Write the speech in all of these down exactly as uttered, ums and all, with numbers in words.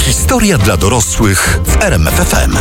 Historia dla dorosłych w R M F F M.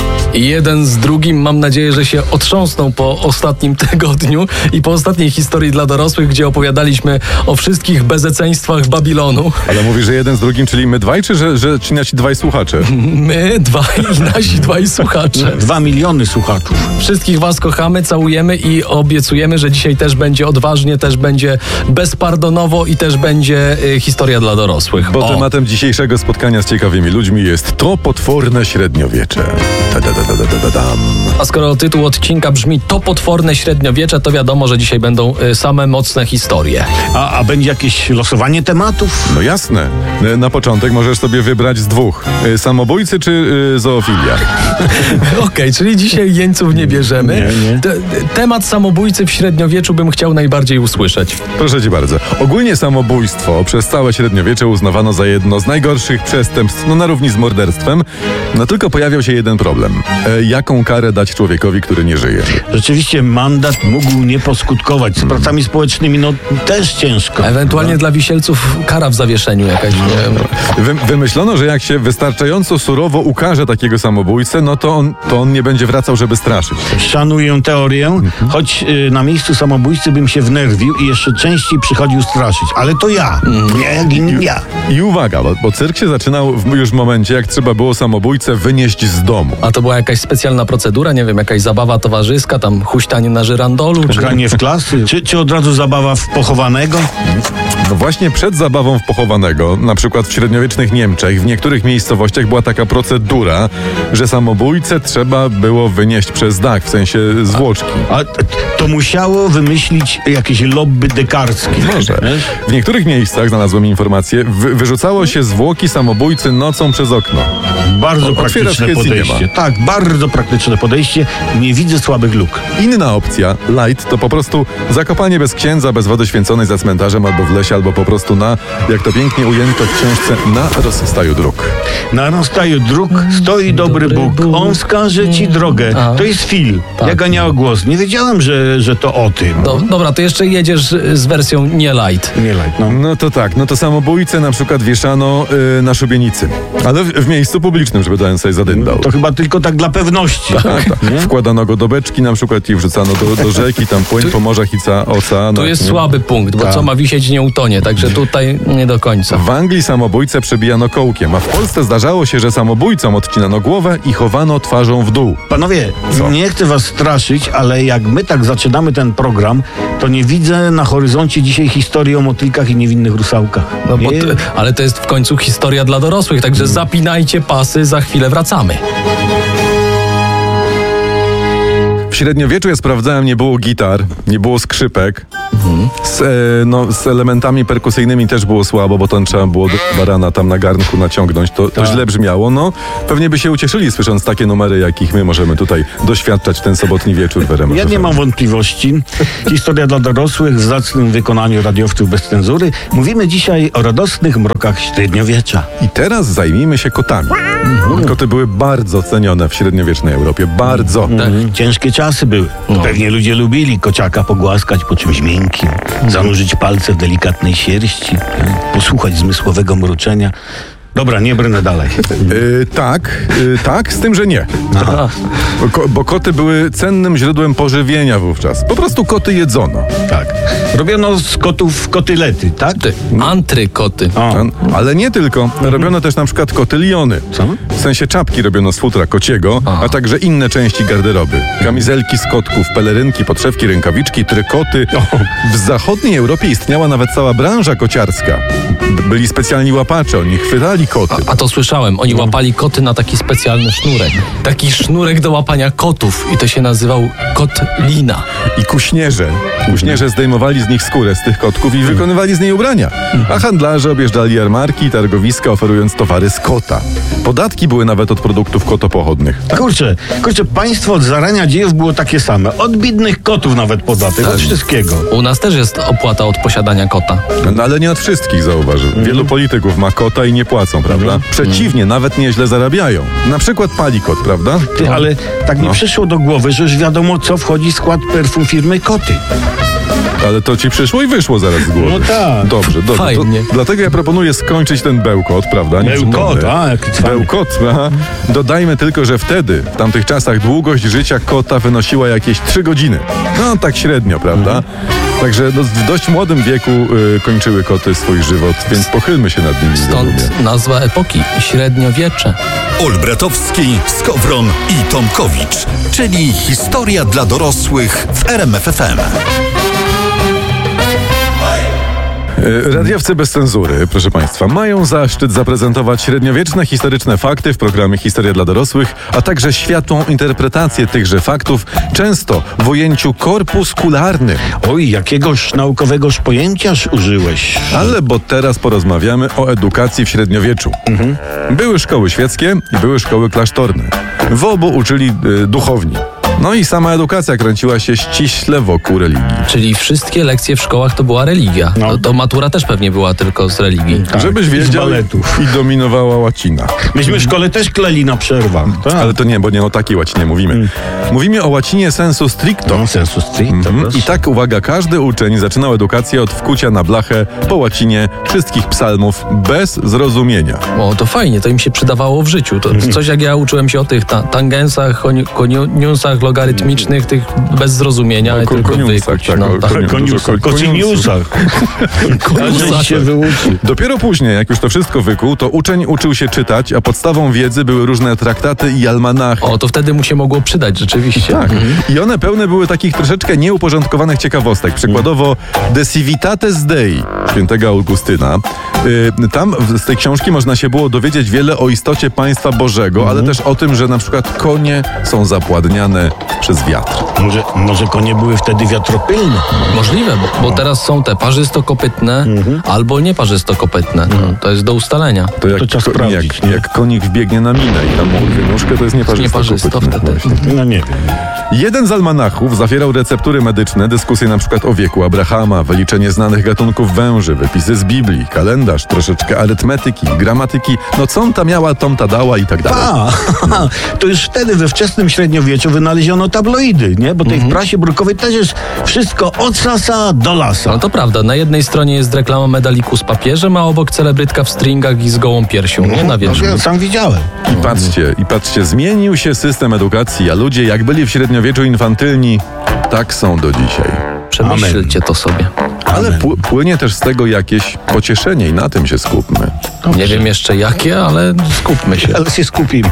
Jeden z drugim mam nadzieję, że się otrząsną po ostatnim tygodniu i po ostatniej historii dla dorosłych, gdzie opowiadaliśmy o wszystkich bezeceństwach Babilonu. Ale mówisz, że jeden z drugim, czyli my dwaj, czy że, że ci nasi dwaj słuchacze? My dwaj i nasi dwaj słuchacze. Dwa miliony słuchaczów. Wszystkich was kochamy, całujemy i obiecujemy, że dzisiaj też będzie odważnie, też będzie bezpardonowo i też będzie y, historia dla dorosłych. Bo O. tematem dzisiejszego spotkania z ciekawymi ludźmi jest to potworne średniowiecze. Ta, da, da, da, da, da, dam. A skoro tytuł odcinka brzmi To potworne średniowiecze, to wiadomo, że dzisiaj będą y, same mocne historie. A, a będzie jakieś losowanie tematów? No jasne. Na początek możesz sobie wybrać z dwóch. Y, Samobójcy czy y, zoofilia? Okej, okay, czyli dzisiaj jeńców nie bierzemy. Nie, nie. Te, temat samobójcy w średniowieczu bym chciał najbardziej usłyszeć. Proszę cię bardzo. Ogólnie samobójstwo przez całe średniowiecze uznawano za jedno z najgorszych przestępstw, no na równi z morderstwem. No tylko pojawiał się jeden problem. E, jaką karę dać człowiekowi, który nie żyje? Rzeczywiście mandat mógł nie poskutkować. Z pracami społecznymi no też ciężko. Ewentualnie No. dla wisielców kara w zawieszeniu jakaś. Nie? Wy, wymyślono, że jak się wystarczająco surowo ukarze takiego samobójcę, no to on, to on nie będzie wracał, żeby straszyć. Szanuję teorię, choć y, na miejscu samobójcy bym się wnerwił i jeszcze częściej przychodził straszyć. Ale to ja. Nie jak inni ja. I uwaga, bo, bo cyrk się zaczynał w, już w momencie, jak trzeba było samobójcę wynieść z domu. A to była jakaś specjalna procedura, nie wiem, jakaś zabawa towarzyska, tam huśtanie na żyrandolu? Czy... Granie w klasy? Czy, czy od razu zabawa w pochowanego? No właśnie przed zabawą w pochowanego, na przykład w średniowiecznych Niemczech, w niektórych miejscowościach była taka procedura, że samobójcę trzeba było wynieść przez dach, w sensie zwłoczki. A t- to musiało wymyślić jakieś lobby dekarskie. Może. Wiesz? W niektórych miejscach, znalazłem informację, wy, wyrzucało się zwłoki samobójcy nocą przez okno. Bardzo O, otwierasz praktyczne hyc i nie podejście. ma. Tak, bardzo praktyczne podejście. Nie widzę słabych luk. Inna opcja, light, to po prostu zakopanie bez księdza, bez wody święconej za cmentarzem albo w lesie, albo po prostu na, jak to pięknie ujęto w książce, na rozstaju dróg. Na rozstaju dróg stoi dobry, Dobry Bóg. Bóg. On wskaże ci drogę. A. To jest film. Tak. Ja ganiał głos. Nie wiedziałem, że, że to o tym. Do, dobra, to jeszcze jedziesz z wersją nie light. Nie lajt, no. No to tak, no to samobójcę na przykład wieszano y, na szubienicy, ale w, w miejscu publicznym, żeby ten sobie zadyndał. To chyba tylko tak dla pewności. Tak, tak. Nie? Wkładano go do beczki na przykład i wrzucano do, do rzeki, tam płyń po morzach i ca, oceanach. Tu jest nie? słaby punkt, bo Tak. co ma wisieć nie utonie, także tutaj nie do końca. W Anglii samobójcę przebijano kołkiem, a w Polsce zdarzało się, że samobójcom odcinano głowę i chowano twarzą w dół. Panowie, Co? nie chcę was straszyć, ale jak my tak zaczynamy ten program, to nie widzę na horyzoncie dzisiaj historii o motylkach i niewinnych rusałkach. No bo Nie? t- ale to jest w końcu historia dla dorosłych, także zapinajcie pasy, za chwilę wracamy. W średniowieczu, ja sprawdzałem, nie było gitar, nie było skrzypek. Z, e, no, z elementami perkusyjnymi też było słabo, bo to trzeba było do barana tam na garnku naciągnąć. To, to Tak. źle brzmiało. No, pewnie by się ucieszyli, słysząc takie numery, jakich my możemy tutaj doświadczać w ten sobotni wieczór w R M F F M. Ja nie mam wątpliwości. Historia dla dorosłych w zacnym wykonaniu radiowców bez cenzury. Mówimy dzisiaj o radosnych mrokach średniowiecza. I teraz zajmijmy się kotami. Koty były bardzo cenione w średniowiecznej Europie. Bardzo. Mhm. Ciężkie czasy były. Pewnie ludzie lubili kociaka pogłaskać po czymś miękkim, zanurzyć palce w delikatnej sierści, posłuchać zmysłowego mruczenia. Dobra, nie brnę dalej. Y, tak, y, tak, z tym, że nie. Aha. Bo, ko, bo koty były cennym źródłem pożywienia wówczas. Po prostu koty jedzono. Tak. Robiono z kotów kotylety, tak? Ty, antrykoty. O. Ale nie tylko. Robiono też na przykład kotyliony. Co? W sensie czapki robiono z futra kociego, a także inne części garderoby. Kamizelki z kotków, pelerynki, podszewki, rękawiczki, trykoty. W zachodniej Europie istniała nawet cała branża kociarska. Byli specjalni łapacze, oni chwytali koty. A, a to słyszałem, oni łapali koty na taki specjalny sznurek. Taki sznurek do łapania kotów i to się nazywał kotlina. I kuśnierze. Kuśnierze zdejmowali z nich skórę z tych kotków i wykonywali z niej ubrania. A handlarze objeżdżali jarmarki i targowiska, oferując towary z kota. Podatki były nawet od produktów kotopochodnych. Kurczę, kurczę, państwo od zarania dziejów było takie same. Od biednych kotów nawet podatek, od wszystkiego. U nas też jest opłata od posiadania kota. No ale nie od wszystkich, zauważył. Wielu polityków ma kota i nie płacą, prawda? Przeciwnie, nawet nieźle zarabiają. Na przykład Palikot, prawda? Ty, ale tak mi No. przyszło do głowy, że już wiadomo, co wchodzi w skład perfum firmy Koty. Ale to ci przyszło i wyszło zaraz z głowy. No tak. Dobrze, dobrze. Fajnie. To, dlatego ja proponuję skończyć ten bełkot, prawda? Nie Bełkot, przypomnę. a, jaki cwany. Bełkot, aha. Dodajmy tylko, że wtedy, w tamtych czasach, długość życia kota wynosiła jakieś trzy godziny. No, tak średnio, prawda? Także no, w dość młodym wieku y, kończyły koty swój żywot, więc pochylmy się nad nimi. Stąd zadumie. nazwa epoki średniowiecze. Olbratowski, Skowron i Tomkowicz, czyli historia dla dorosłych w R M F F M. Y, Radiowcy bez cenzury, proszę Państwa, mają zaszczyt zaprezentować średniowieczne historyczne fakty w programie Historia dla dorosłych, a także światłą interpretację tychże faktów, często w ujęciu korpuskularnym. Oj, jakiegoś naukowegoż pojęciaż użyłeś. Ale bo teraz porozmawiamy o edukacji w średniowieczu. Były szkoły świeckie i były szkoły klasztorne. W obu uczyli y, duchowni. No i sama edukacja kręciła się ściśle wokół religii. Czyli wszystkie lekcje w szkołach to była religia. No. To, to matura też pewnie była tylko z religii. Tak, Żebyś i z wiedział, baletów. i dominowała łacina. Myśmy w szkole też kleli na przerwach. Tak. Ale to nie, bo nie o takiej łacinie mówimy. Mówimy o łacinie sensu stricto. No, sensu stricto. Mhm. proszę. I tak, uwaga, każdy uczeń zaczynał edukację od wkucia na blachę po łacinie wszystkich psalmów bez zrozumienia. O, to fajnie, to im się przydawało w życiu. To coś jak ja uczyłem się o tych ta, tangensach, koni- koniusach logarytmicznych, tych bez zrozumienia, O i tylko koniusach, wykuć. tak, No, o tak. koniu- Koniusach, dużo ko- kociniusach. Koniusach. Każdy się wyuczy. Dopiero później, jak już to wszystko wykuł, to uczeń uczył się czytać, a podstawą wiedzy były różne traktaty i almanachy. O, to wtedy mu się mogło przydać rzeczywiście. Tak. I one pełne były takich troszeczkę nieuporządkowanych ciekawostek. Przykładowo De Civitatis Dei świętego Augustyna. Y, tam w- z tej książki można się było dowiedzieć wiele o istocie państwa Bożego, ale też o tym, że na przykład konie są zapładniane przez wiatr. Może, może konie były wtedy wiatropylne. Możliwe, bo, bo teraz są te parzystokopytne albo nieparzystokopytne. No, to jest do ustalenia. To jak, To trzeba ko- sprawdzić, jak, nie? jak konik wbiegnie na minę i tam mu urwie nóżkę, to jest nieparzysto. Nieparzysto kopytne. wtedy. Właśnie. No nie wiem. Jeden z almanachów zawierał receptury medyczne, dyskusje na przykład o wieku Abrahama, wyliczenie znanych gatunków węży, wypisy z Biblii, kalendarz, troszeczkę arytmetyki, gramatyki, no com ta miała, tom ta dała i tak dalej. A, to już wtedy we wczesnym średniowieczu wynaleziono tabloidy, nie? Bo tej w prasie brukowej też jest wszystko od sasa do lasa. No to prawda, na jednej stronie jest reklama medaliku z papieżem, a obok celebrytka w stringach i z gołą piersią. Nie na wierzchu. No, ja sam widziałem. I patrzcie, i patrzcie, zmienił się system edukacji, a ludzie jak byli w średniowieczu infantylni, tak są do dzisiaj. Przemyślcie to sobie. Ale pł- płynie też z tego jakieś pocieszenie i na tym się skupmy. Nie wiem jeszcze jakie, ale skupmy się. Ale się skupimy.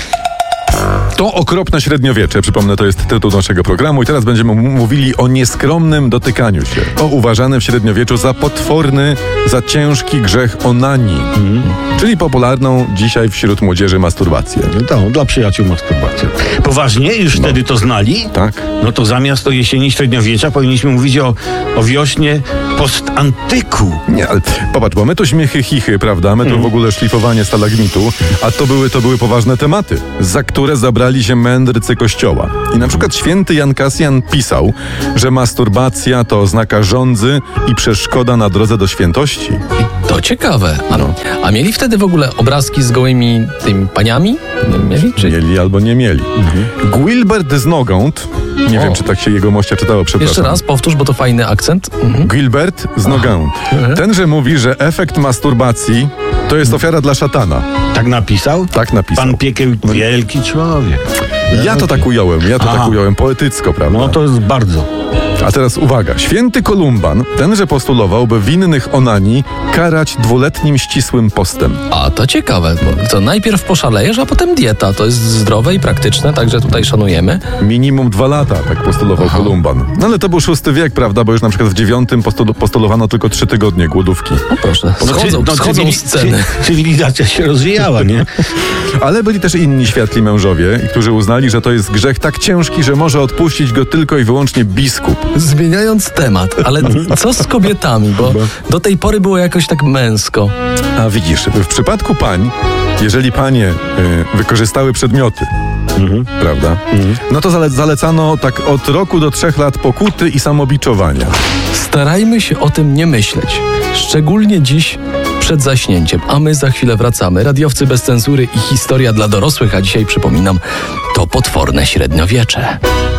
To okropne średniowiecze, przypomnę, to jest tytuł naszego programu i teraz będziemy m- mówili o nieskromnym dotykaniu się. O uważany w średniowieczu za potworny, za ciężki grzech onanii, czyli popularną dzisiaj wśród młodzieży masturbację. No to, dla przyjaciół masturbacja. Poważnie? Już wtedy to znali? Tak? No to zamiast o jesieni średniowiecza powinniśmy mówić o, o wiośnie postantyku. Nie, ale popatrz, bo my to śmiechy, chichy, prawda? My to w ogóle szlifowanie stalagmitu, a to były, to były poważne tematy, za które zabrali się mędrcy Kościoła. I na przykład święty Jan Kasjan pisał, że masturbacja to oznaka żądzy i przeszkoda na drodze do świętości. To ciekawe. A, No. a mieli wtedy w ogóle obrazki z gołymi tymi paniami? Nie mieli? Czy... Mieli albo nie mieli. Gilbert z Nogąd, nie O. wiem, czy tak się jego mościa czytało, przepraszam. Jeszcze raz powtórz, bo to fajny akcent. Mhm. Gilbert z Nogąd. Tenże mówi, że efekt masturbacji to jest ofiara dla szatana. Tak napisał? Tak napisał. Pan Piekieł, wielki człowiek. Ja to tak ująłem, ja to Aha. tak ująłem poetycko, prawda? No to jest bardzo. A teraz uwaga, święty Kolumban, tenże postulował, by winnych onanii karać dwuletnim ścisłym postem. A to ciekawe, bo to najpierw poszalejesz, a potem dieta. To jest zdrowe i praktyczne, także tutaj szanujemy. Minimum dwa lata, tak postulował Kolumban. No ale to był szósty wiek, prawda, bo już na przykład w dziewiątym postul- postulowano tylko trzy tygodnie głodówki. No proszę, schodzą, No, schodzą cywili- sceny. cy- Cywilizacja się rozwijała, nie? Ale byli też inni światli mężowie, którzy uznali, że to jest grzech tak ciężki, że może odpuścić go tylko i wyłącznie biskup. Zmieniając temat, ale co z kobietami? Bo do tej pory było jakoś tak męsko. A widzisz, w przypadku pań, jeżeli panie y, wykorzystały przedmioty, prawda, no to zale- zalecano tak od roku do trzech lat pokuty i samobiczowania. Starajmy się o tym nie myśleć. Szczególnie dziś przed zaśnięciem. A my za chwilę wracamy. Radiowcy bez cenzury i historia dla dorosłych. A dzisiaj przypominam, to potworne średniowiecze.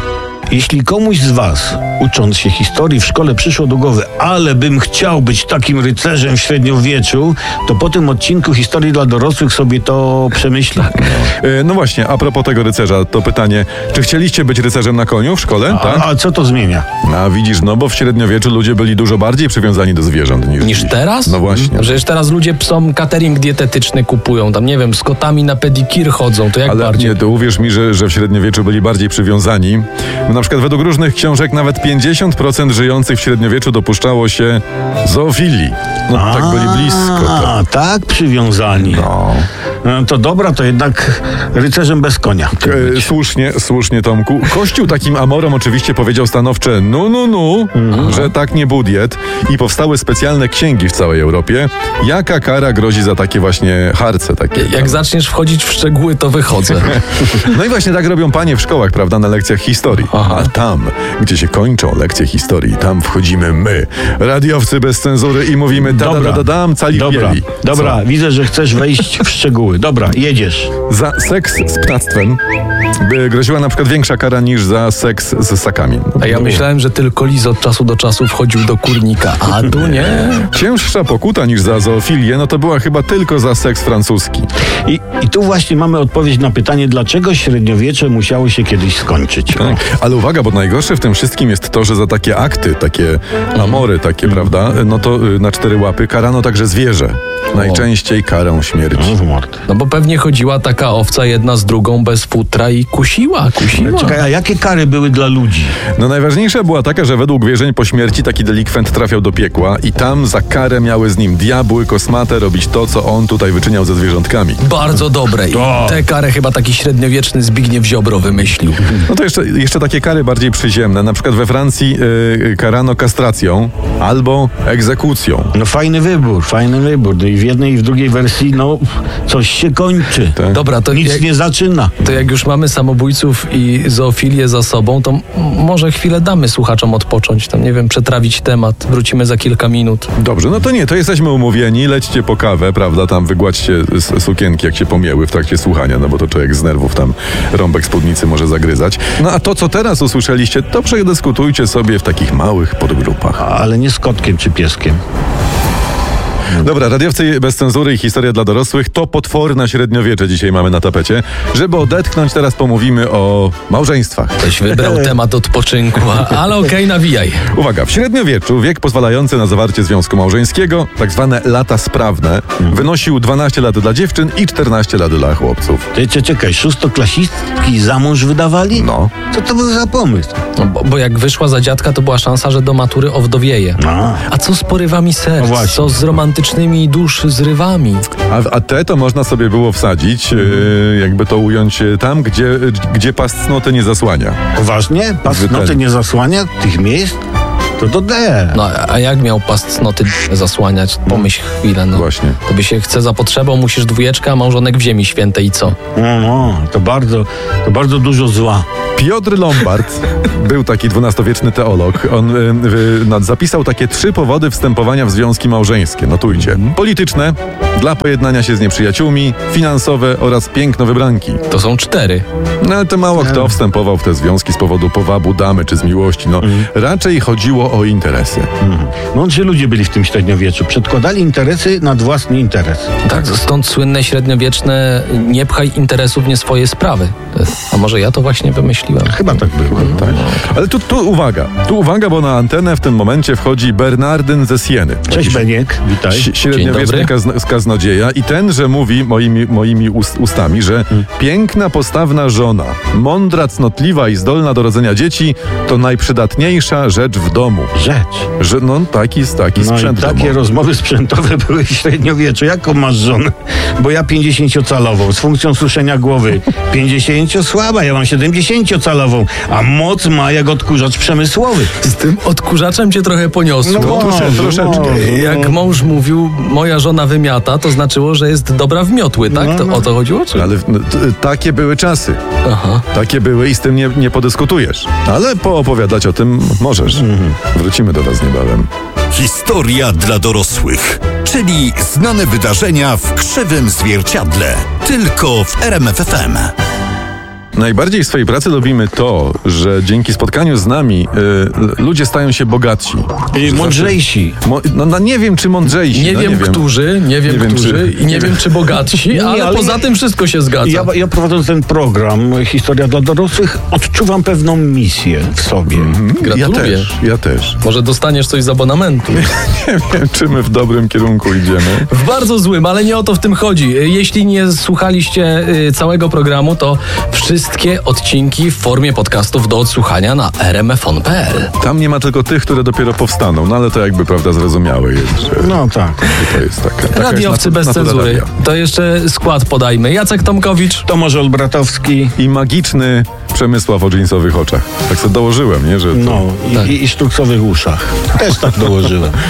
Jeśli komuś z was, ucząc się historii w szkole, przyszło do głowy, ale bym chciał być takim rycerzem w średniowieczu, to po tym odcinku historii dla dorosłych sobie to przemyśli. Tak. E, No właśnie, a propos tego rycerza, to pytanie, czy chcieliście być rycerzem na koniu w szkole? Tak? A, a co to zmienia? A widzisz, no bo w średniowieczu ludzie byli dużo bardziej przywiązani do zwierząt niż, Niż dziś. teraz? No właśnie. Przecież teraz ludzie psom catering dietetyczny kupują, tam nie wiem, z kotami na pedikir chodzą, to jak Ale bardziej? nie, to uwierz mi, że, że w średniowieczu byli bardziej przywiązani. Na przykład według różnych książek nawet pięćdziesiąt procent żyjących w średniowieczu dopuszczało się zoofilii. No tak byli blisko. A, Tak. tak przywiązani. No. No, to dobra, to jednak rycerzem bez konia. E, słusznie, słusznie, Tomku. Kościół takim amorom oczywiście powiedział stanowcze no, no, no, że tak nie budiet i powstały specjalne księgi w całej Europie. Jaka kara grozi za takie właśnie harce? Takie, Jak zaczniesz wchodzić w szczegóły, to wychodzę. No i właśnie tak robią panie w szkołach, prawda, na lekcjach historii. Aha. A tam, gdzie się kończą lekcje historii, tam wchodzimy my, radiowcy bez cenzury i mówimy da da da da dam, cali dobra, bieli. dobra, widzę, że chcesz wejść w szczegóły. Dobra, jedziesz. Za seks z ptactwem by groziła na przykład większa kara niż za seks z ssakami. No, A ja to- myślałem, że tylko lis od czasu do czasu wchodził do kurnika, a tu nie. Cięższa pokuta niż za zoofilię, no to była chyba tylko za seks francuski. I, I tu właśnie mamy odpowiedź na pytanie, dlaczego średniowiecze musiało się kiedyś skończyć. O. Tak. Ale uwaga, bo najgorsze w tym wszystkim jest to, że za takie akty, takie amory, takie, prawda, no to y, na cztery łapy karano także zwierzę. Najczęściej karą śmierci. No, w mordę. No bo pewnie chodziła taka owca jedna z drugą bez futra i kusiła, kusiła. Czekaj, a jakie kary były dla ludzi? No najważniejsza była taka, że według wierzeń po śmierci taki delikwent trafiał do piekła i tam za karę miały z nim diabły kosmate robić to, co on tutaj wyczyniał ze zwierzątkami. Bardzo dobre. I To. tę karę chyba taki średniowieczny Zbigniew Ziobro wymyślił. No to jeszcze, jeszcze takie kary bardziej przyziemne. Na przykład we Francji y, karano kastracją albo egzekucją. No fajny wybór, fajny wybór. No i w jednej i w drugiej wersji, no, coś się kończy. Tak. Dobra, to Nic jak, nie zaczyna. to jak już mamy samobójców i zoofilię za sobą, to m- może chwilę damy słuchaczom odpocząć, tam nie wiem, przetrawić temat. Wrócimy za kilka minut. Dobrze, no to nie, to jesteśmy umówieni, lećcie po kawę, prawda, tam wygładźcie s- sukienki, jak się pomięły w trakcie słuchania, no bo to człowiek z nerwów tam rąbek spódnicy może zagryzać. No a to, co teraz usłyszeliście, to przedyskutujcie sobie w takich małych podgrupach. Ale nie z kotkiem czy pieskiem. Dobra, radiowcy bez cenzury i historia dla dorosłych to potworne średniowiecze dzisiaj mamy na tapecie. Żeby odetchnąć, teraz pomówimy o małżeństwach. Ktoś wybrał temat odpoczynku, a- ale okej, nawijaj. Uwaga, w średniowieczu wiek pozwalający na zawarcie związku małżeńskiego, tak zwane lata sprawne, wynosił dwanaście lat dla dziewczyn i czternaście lat dla chłopców. Ty, ty, czekaj, szóstoklasistki za mąż wydawali? No. Co to był za pomysł? No, bo, bo jak wyszła za dziadka, to była szansa, że do matury owdowieje. A. A co z porywami No serc? właśnie. Co z romantycznymi dusz zrywami? A, a te to można sobie było wsadzić, e, jakby to ująć, e, tam, gdzie, gdzie pas cnoty nie zasłania. Poważnie? Pas Wytem. noty nie zasłania tych miejsc? To to D. No, a jak miał pas cnoty zasłaniać? Pomyśl chwilę, no. Właśnie. Tobie się chce za potrzebą, musisz dwójeczkę, a małżonek w ziemi świętej i co? No, no, to bardzo, to bardzo dużo zła. Piotr Lombard był taki dwunastowieczny teolog. On y, y, nad- zapisał takie trzy powody wstępowania w związki małżeńskie. Notujcie. Polityczne, dla pojednania się z nieprzyjaciółmi, finansowe oraz piękno wybranki. To są cztery. No ale to mało kto wstępował w te związki z powodu powabu damy czy z miłości. No, raczej chodziło o interesy. Mądrzy ludzie byli w tym średniowieczu. Przedkładali interesy nad własny interes. Tak, stąd słynne średniowieczne nie pchaj interesów w nie swoje sprawy. A może ja to właśnie wymyśliłem? Chyba tak było. No. Tak. Ale tu, tu uwaga, tu uwaga, bo na antenę w tym momencie wchodzi Bernardyn ze Sieny. Cześć Beniek, witaj. Ś- Średniowieczny Dzień kazno, kaznodzieja i ten, że mówi moimi, moimi ust, ustami, że piękna, postawna żona, mądra, cnotliwa i zdolna do rodzenia dzieci to najprzydatniejsza rzecz w domu. Rzecz. Że no taki, taki No i sprzęt takie domowy. rozmowy sprzętowe były w średniowieczu. Jaką masz żonę? Bo ja pięćdziesięciocalową z funkcją suszenia głowy. pięćdziesięcio słaba, ja mam siedemdziesięciocalową, a moc ma jak odkurzacz przemysłowy. Z tym odkurzaczem cię trochę poniosło. No może, troszeczkę. może, Jak no. mąż mówił, moja żona wymiata, to znaczyło, że jest dobra w miotły, tak? To o to chodziło? Czy? Ale no, t- takie były czasy. Aha. Takie były i z tym nie, nie podyskutujesz. Ale poopowiadać o tym możesz. Wrócimy do was niebawem. Historia dla dorosłych, czyli znane wydarzenia w krzywym zwierciadle. Tylko w R M F F M. Najbardziej w swojej pracy lubimy to, że dzięki spotkaniu z nami y, ludzie stają się bogatsi. I mądrzejsi. Mo, no, no nie wiem, czy mądrzejsi. Nie no, wiem, nie wiem. którzy, nie wiem, Nie wiem, którzy czy- i nie wiem, czy bogatsi, Nie, ale, ale poza ja- tym wszystko się zgadza. Ja, ja prowadząc ten program Historia dla dorosłych odczuwam pewną misję w sobie. Ja Gratuluję. też, ja też. Może dostaniesz coś z abonamentu. Nie wiem, czy my w dobrym kierunku idziemy. W bardzo złym, ale nie o to w tym chodzi. Jeśli nie słuchaliście y, całego programu, to wszystkie odcinki w formie podcastów do odsłuchania na r m f on kropka p l. Tam nie ma tylko tych, które dopiero powstaną, no ale to jakby, prawda, zrozumiałe jest, że No tak. to jest taka... taka Radiowcy jest bez natura cenzury. radia. To jeszcze skład podajmy. Jacek Tomkowicz. Tomasz Olbratowski. I magiczny Przemysław o dżinsowych oczach. Tak sobie dołożyłem, nie? Że to... No i, Tak. i, i sztuksowych uszach. Też tak dołożyłem.